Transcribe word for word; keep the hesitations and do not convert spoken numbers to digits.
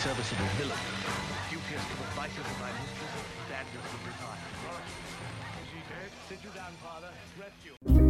serviceable villain, duteous to the vices of my mistress, standards of retire. Is he dead? Sit you down, father. Rest you.